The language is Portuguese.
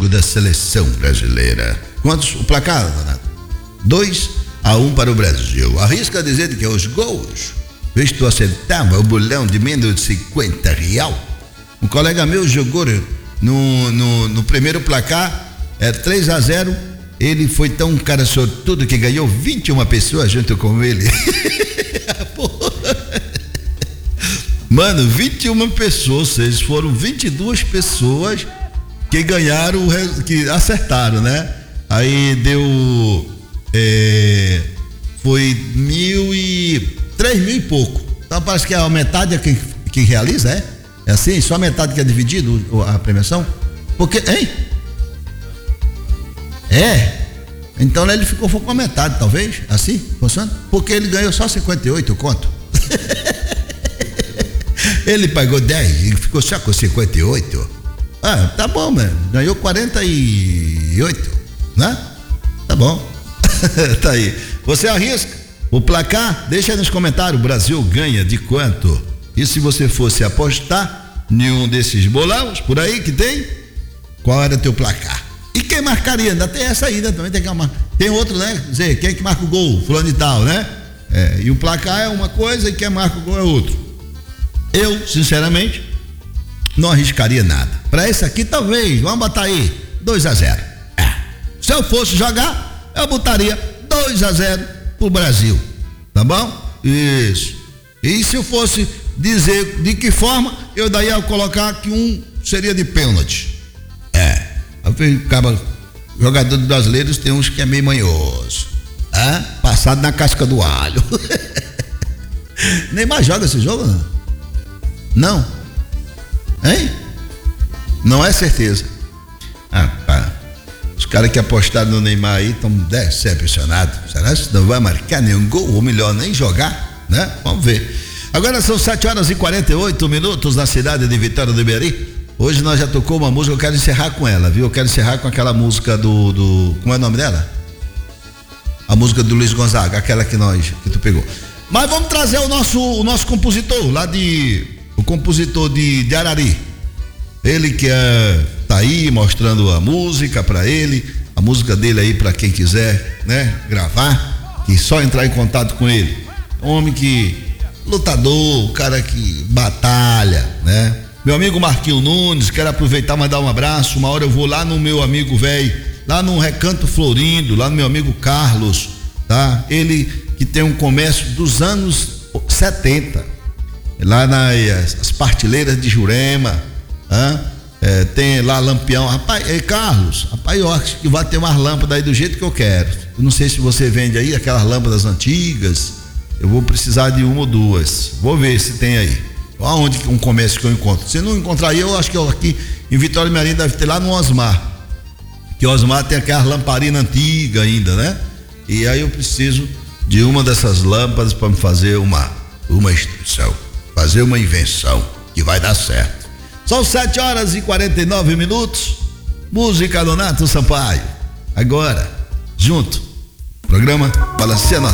jogo da seleção brasileira. Quantos o placar, Donato? 2-1 para o Brasil. Arrisca dizer que os gols, vê se tu acertava o bolão de menos de 50 real. Um colega meu jogou no primeiro placar, 3-0. Ele foi tão um cara sortudo que ganhou 21 pessoas junto com ele. Mano, 21 pessoas, vocês foram 22 pessoas que ganharam, que acertaram, né? Aí deu, foi 3 mil e pouco. Então parece que a metade é quem realiza, é? É assim? Só a metade que é dividido a premiação? Porque, hein? Então ele ficou com a metade, talvez, assim, funciona? Porque ele ganhou só 58 conto. Ele pagou 10 e ficou só com 58. Ah, tá bom, mano. Ganhou 48, né? Tá bom. Tá aí. Você arrisca o placar? Deixa aí nos comentários. O Brasil ganha de quanto? E se você fosse apostar em um desses bolões por aí que tem, qual era o teu placar? E quem marcaria? Ainda tem essa ainda, também tem que marcar. Tem outro, né? Dizer, quem é que marca o gol? Fulano e tal, né? E o placar é uma coisa e quem marca o gol é outro. Eu, sinceramente, não arriscaria nada. Para esse aqui, talvez, vamos botar aí 2-0. Se eu fosse jogar, eu botaria 2-0 pro Brasil. Tá bom? Isso. E se eu fosse dizer de que forma, eu daí ia colocar que um seria de pênalti. Jogador brasileiros tem uns que é meio manhoso. Passado na casca do alho. Neymar joga esse jogo, não? Não? Hein? Não é certeza. Os caras que apostaram no Neymar aí estão decepcionados. Será que não vai marcar nenhum gol? Ou melhor, nem jogar, né? Vamos ver. Agora são 7h48 na cidade de Vitória do Iberi. Hoje nós já tocou uma música, eu quero encerrar com ela, viu? Eu quero encerrar com aquela música do como é o nome dela? A música do Luiz Gonzaga, aquela que tu pegou. Mas vamos trazer o nosso compositor, o compositor de Arari. Ele que tá aí mostrando a música pra ele, a música dele aí pra quem quiser, né? Gravar, que só entrar em contato com ele. Homem que, lutador, cara que batalha, né? Meu amigo Marquinho Nunes, quero aproveitar e mandar um abraço. Uma hora eu vou lá no meu amigo velho, lá no Recanto Florindo, lá no meu amigo Carlos, tá? Ele que tem um comércio dos anos 70, lá nas partilheiras de Jurema, tem lá Lampião. Rapaz, Carlos, rapaz, eu acho que vai ter umas lâmpadas aí do jeito que eu quero. Eu não sei se você vende aí aquelas lâmpadas antigas. Eu vou precisar de uma ou duas. Vou ver se tem aí. Aonde um comércio que eu encontro? Se não encontrar aí, eu acho que aqui em Vitória Maria deve ter lá no Osmar. Que o Osmar tem aquelas lamparinas antigas ainda, né? E aí eu preciso de uma dessas lâmpadas para me fazer uma instrução, fazer uma invenção que vai dar certo. São 7h49. Música Donato Sampaio. Agora, junto. Programa Balanceia Nossa.